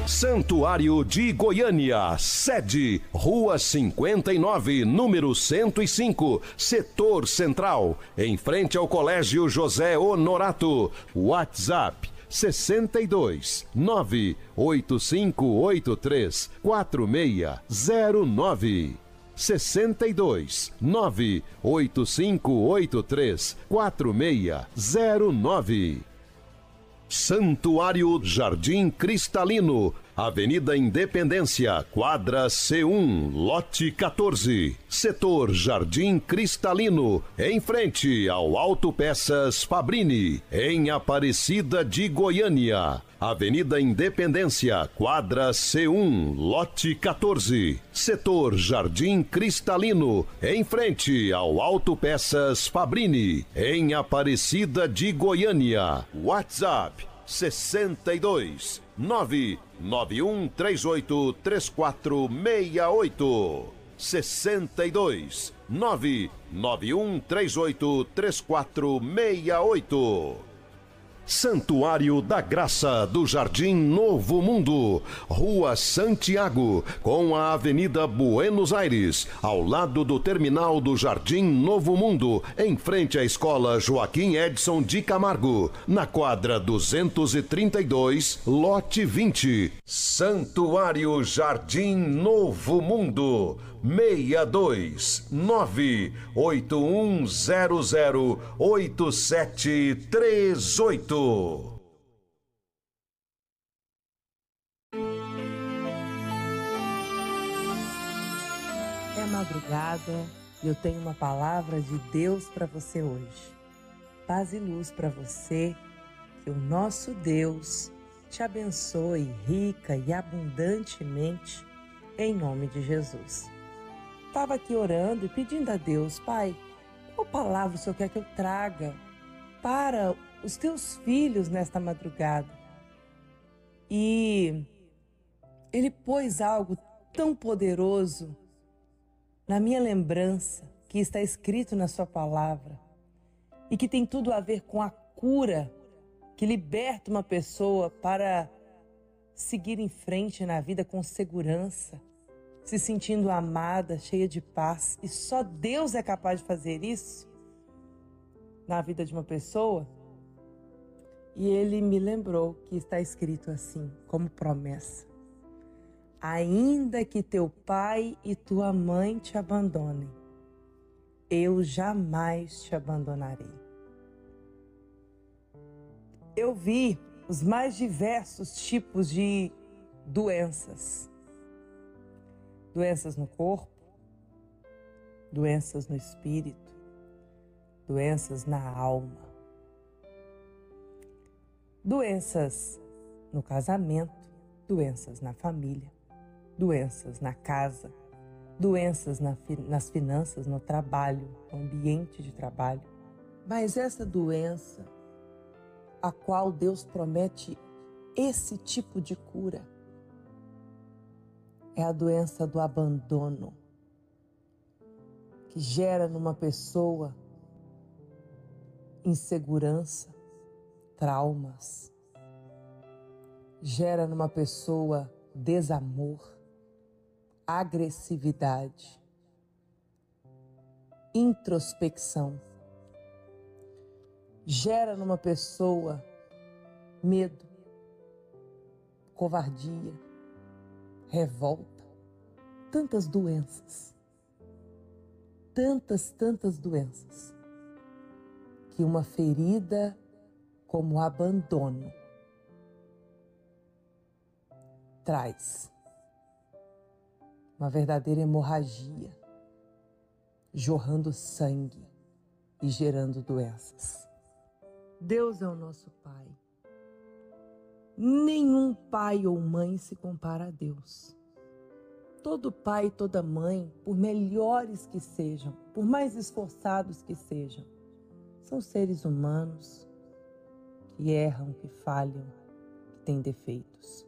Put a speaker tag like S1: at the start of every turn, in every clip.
S1: Santuário de Goiânia, sede, Rua 59, número 105, Setor Central, em frente ao Colégio José Honorato. WhatsApp 62 98583 4609. 62 98583 4609. Santuário Jardim Cristalino, Avenida Independência, quadra C1, lote 14, setor Jardim Cristalino, em frente ao Autopeças Fabrini, em Aparecida de Goiânia. Avenida Independência, quadra C1, lote 14, setor Jardim Cristalino, em frente ao Autopeças Fabrini, em Aparecida de Goiânia. WhatsApp 62 99138 3468. 62 99138 3468. Santuário da Graça do Jardim Novo Mundo, Rua Santiago, com a Avenida Buenos Aires, ao lado do terminal do Jardim Novo Mundo, em frente à Escola Joaquim Edson de Camargo, na quadra 232, lote 20. Santuário Jardim Novo Mundo, 62 98100 8738.
S2: É madrugada e eu tenho uma palavra de Deus para você hoje. Paz e luz para você, que o nosso Deus te abençoe rica e abundantemente, em nome de Jesus. Estava aqui orando e pedindo a Deus: Pai, qual palavra o Senhor quer que eu traga para os teus filhos nesta madrugada? E Ele pôs algo tão poderoso na minha lembrança, que está escrito na sua palavra, e que tem tudo a ver com a cura que liberta uma pessoa para seguir em frente na vida com segurança, se sentindo amada, cheia de paz. E só Deus é capaz de fazer isso na vida de uma pessoa. E Ele me lembrou que está escrito assim, como promessa: ainda que teu pai e tua mãe te abandonem, eu jamais te abandonarei. Eu vi os mais diversos tipos de doenças. Doenças no corpo, doenças no espírito, doenças na alma, doenças no casamento, doenças na família, doenças na casa, doenças nas finanças, no trabalho, no ambiente de trabalho. Mas essa doença, a qual Deus promete esse tipo de cura, é a doença do abandono, que gera numa pessoa insegurança, traumas, gera numa pessoa desamor, agressividade, introspecção, gera numa pessoa medo, covardia, revolta, tantas doenças, tantas doenças, que uma ferida como abandono traz uma verdadeira hemorragia, jorrando sangue e gerando doenças. Deus é o nosso Pai. Nenhum pai ou mãe se compara a Deus. Todo pai e toda mãe, por melhores que sejam, por mais esforçados que sejam, são seres humanos que erram, que falham, que têm defeitos.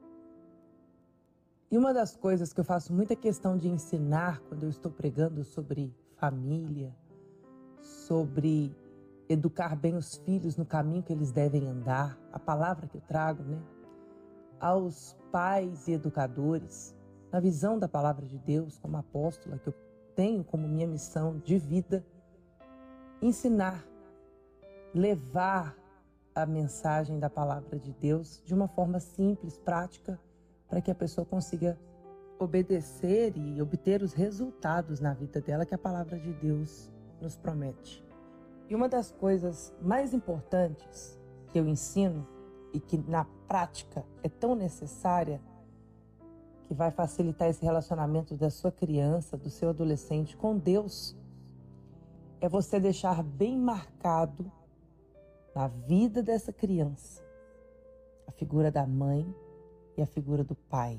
S2: E uma das coisas que eu faço muita questão de ensinar quando eu estou pregando sobre família, sobre educar bem os filhos no caminho que eles devem andar, a palavra que eu trago, aos pais e educadores, na visão da palavra de Deus, como apóstola, que eu tenho como minha missão de vida, ensinar, levar a mensagem da palavra de Deus de uma forma simples, prática, para que a pessoa consiga obedecer e obter os resultados na vida dela que a palavra de Deus nos promete. E uma das coisas mais importantes que eu ensino e que na prática é tão necessária, que vai facilitar esse relacionamento da sua criança, do seu adolescente com Deus, é você deixar bem marcado na vida dessa criança a figura da mãe e a figura do pai.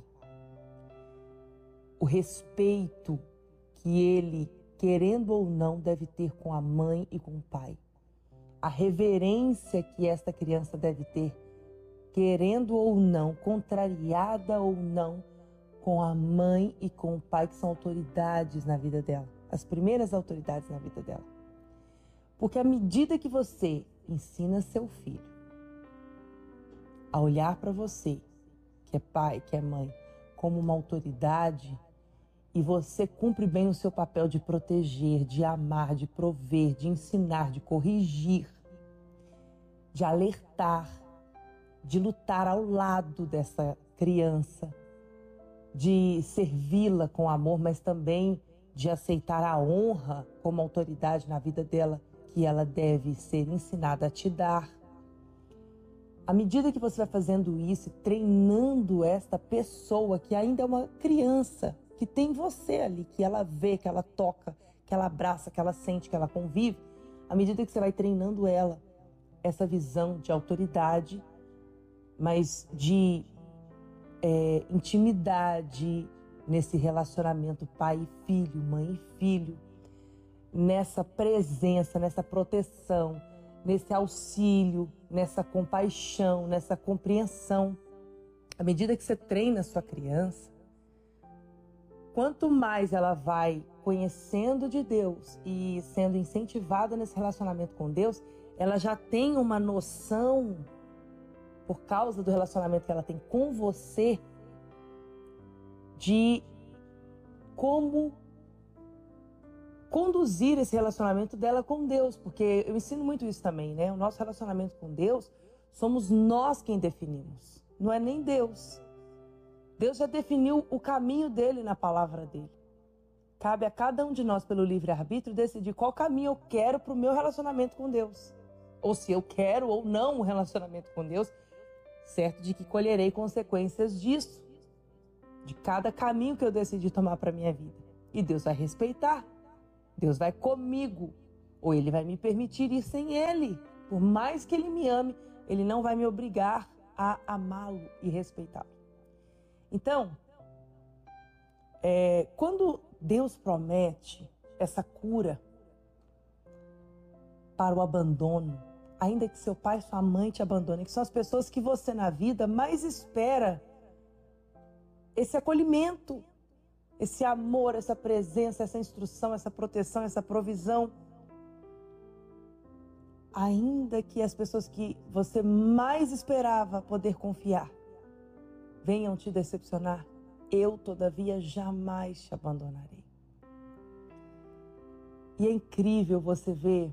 S2: O respeito que ele, querendo ou não, deve ter com a mãe e com o pai. A reverência que esta criança deve ter, querendo ou não, contrariada ou não, com a mãe e com o pai, que são autoridades na vida dela. As primeiras autoridades na vida dela. Porque à medida que você ensina seu filho a olhar para você, que é pai, que é mãe, como uma autoridade, e você cumpre bem o seu papel de proteger, de amar, de prover, de ensinar, de corrigir, de alertar, de lutar ao lado dessa criança, de servi-la com amor, mas também de aceitar a honra como autoridade na vida dela, que ela deve ser ensinada a te dar. À medida que você vai fazendo isso, treinando esta pessoa que ainda é uma criança, que tem você ali, que ela vê, que ela toca, que ela abraça, que ela sente, que ela convive, à medida que você vai treinando ela, essa visão de autoridade, mas de intimidade nesse relacionamento pai e filho, mãe e filho, nessa presença, nessa proteção, nesse auxílio, nessa compaixão, nessa compreensão. À medida que você treina a sua criança, quanto mais ela vai conhecendo de Deus e sendo incentivada nesse relacionamento com Deus, ela já tem uma noção, por causa do relacionamento que ela tem com você, de como conduzir esse relacionamento dela com Deus. Porque eu ensino muito isso também, né? O nosso relacionamento com Deus, somos nós quem definimos, não é nem Deus. Deus já definiu o caminho dele na palavra dele. Cabe a cada um de nós, pelo livre-arbítrio, decidir qual caminho eu quero para o meu relacionamento com Deus. Ou se eu quero ou não um relacionamento com Deus, certo de que colherei consequências disso, de cada caminho que eu decidi tomar para a minha vida. E Deus vai respeitar, Deus vai comigo, ou Ele vai me permitir ir sem Ele. Por mais que Ele me ame, Ele não vai me obrigar a amá-lo e respeitá-lo. Então, quando Deus promete essa cura para o abandono, ainda que seu pai e sua mãe te abandonem, que são as pessoas que você na vida mais espera esse acolhimento, esse amor, essa presença, essa instrução, essa proteção, essa provisão. Ainda que as pessoas que você mais esperava poder confiar venham te decepcionar, eu, todavia, jamais te abandonarei. E é incrível você ver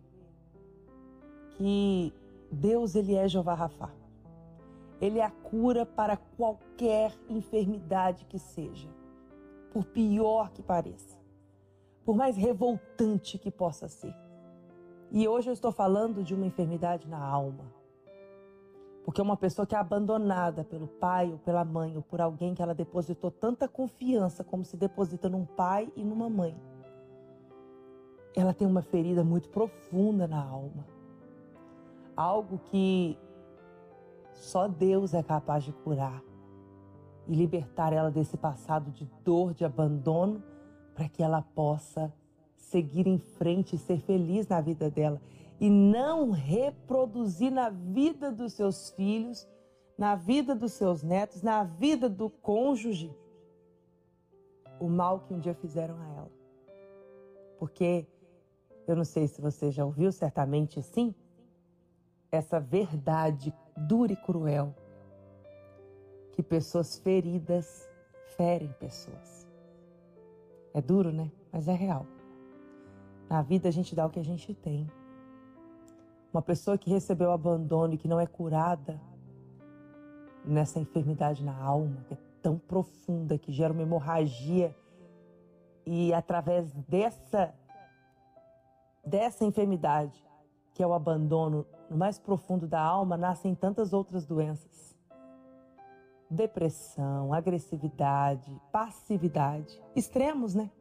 S2: que Deus, Ele é Jeová Rafá. Ele é a cura para qualquer enfermidade que seja, por pior que pareça, por mais revoltante que possa ser. E hoje eu estou falando de uma enfermidade na alma. Porque uma pessoa que é abandonada pelo pai ou pela mãe ou por alguém que ela depositou tanta confiança como se deposita num pai e numa mãe, ela tem uma ferida muito profunda na alma. Algo que só Deus é capaz de curar e libertar ela desse passado de dor, de abandono, para que ela possa seguir em frente e ser feliz na vida dela. E não reproduzir na vida dos seus filhos, na vida dos seus netos, na vida do cônjuge, o mal que um dia fizeram a ela. Porque, eu não sei se você já ouviu, certamente sim, essa verdade dura e cruel. que pessoas feridas ferem pessoas. É duro, né? Mas é real. Na vida a gente dá o que a gente tem. Uma pessoa que recebeu abandono e que não é curada nessa enfermidade na alma, que é tão profunda, que gera uma hemorragia, e através dessa enfermidade, que é o abandono no mais profundo da alma, nascem tantas outras doenças. Depressão, agressividade, passividade, extremos, né?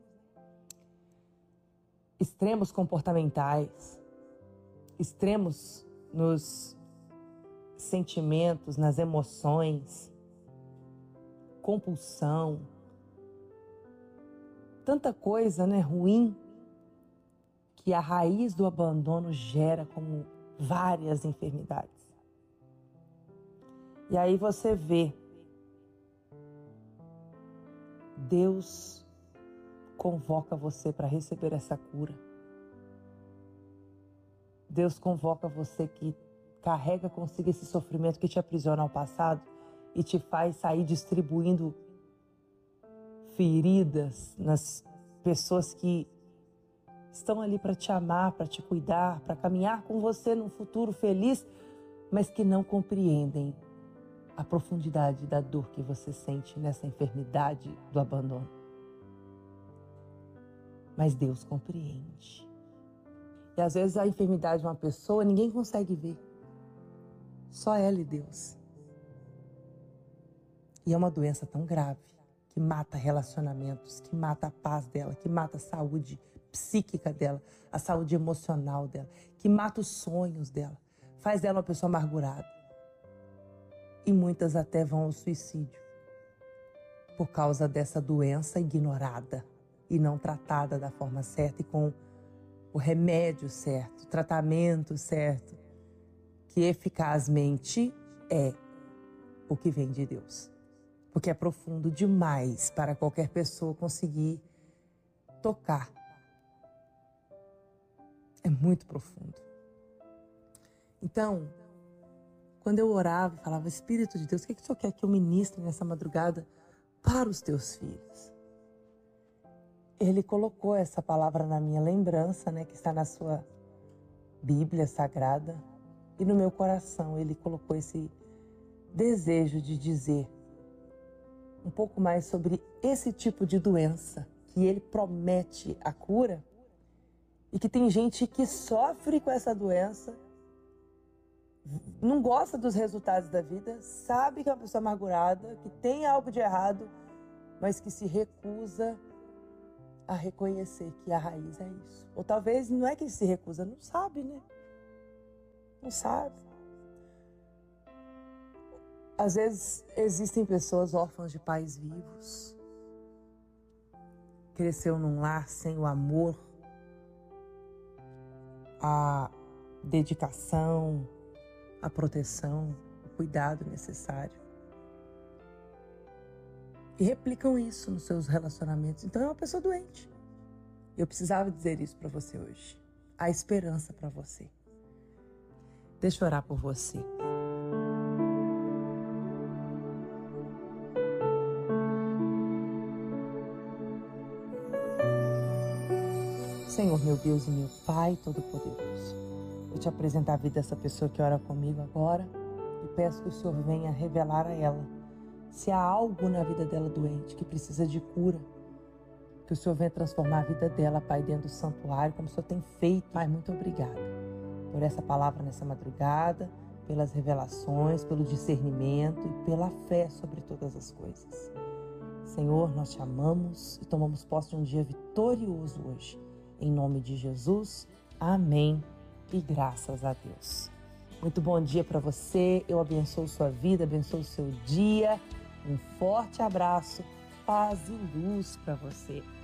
S2: Extremos comportamentais, extremos nos sentimentos, nas emoções, compulsão, tanta coisa, né, ruim, que a raiz do abandono gera como várias enfermidades. E aí você vê Deus convoca você para receber essa cura. Deus convoca você que carrega consigo esse sofrimento que te aprisiona ao passado e te faz sair distribuindo feridas nas pessoas que estão ali para te amar, para te cuidar, para caminhar com você num futuro feliz, mas que não compreendem a profundidade da dor que você sente nessa enfermidade do abandono. Mas Deus compreende. E às vezes a enfermidade de uma pessoa ninguém consegue ver. Só ela e Deus. E é uma doença tão grave que mata relacionamentos, que mata a paz dela, que mata a saúde psíquica dela, a saúde emocional dela, que mata os sonhos dela, faz dela uma pessoa amargurada. E muitas até vão ao suicídio por causa dessa doença ignorada e não tratada da forma certa e com o remédio certo, o tratamento certo, que eficazmente é o que vem de Deus. Porque é profundo demais para qualquer pessoa conseguir tocar. É muito profundo. Então, quando eu orava e falava, Espírito de Deus, o que o Senhor quer que eu ministre nessa madrugada para os teus filhos? Ele colocou essa palavra na minha lembrança, né, que está na sua Bíblia Sagrada, e no meu coração ele colocou esse desejo de dizer um pouco mais sobre esse tipo de doença, que ele promete a cura, e que tem gente que sofre com essa doença, não gosta dos resultados da vida, sabe que é uma pessoa amargurada, que tem algo de errado, mas que se recusa a reconhecer que a raiz é isso. Ou talvez não é que se recusa, não sabe, né? Não sabe. Às vezes existem pessoas órfãs de pais vivos. Cresceu num lar sem o amor, a dedicação, a proteção, o cuidado necessário. E replicam isso nos seus relacionamentos. Então é uma pessoa doente. Eu precisava dizer isso para você hoje. Há esperança para você. Deixa eu orar por você. Senhor, meu Deus e meu Pai Todo-Poderoso, eu te apresento a vida dessa pessoa que ora comigo agora e peço que o Senhor venha revelar a ela se há algo na vida dela doente, que precisa de cura, que o Senhor venha transformar a vida dela, Pai, dentro do santuário, como o Senhor tem feito. Pai, muito obrigada por essa palavra nessa madrugada, pelas revelações, pelo discernimento e pela fé sobre todas as coisas. Senhor, nós te amamos e tomamos posse de um dia vitorioso hoje. Em nome de Jesus, amém e graças a Deus. Muito bom dia para você, eu abençoo sua vida, abençoo o seu dia. Um forte abraço, paz e luz para você.